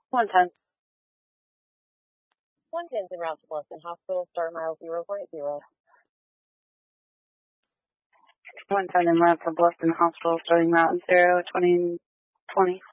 110. 110's en route to Bluffton Hospital, start mile 0.0. 110 en route to Bluffton Hospital, starting route 0, 20.